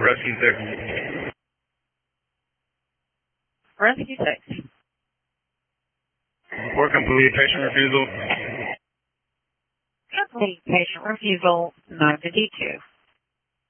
Rescue 6. Rescue 6. Report complete. Patient refusal. Complete. Patient refusal 952.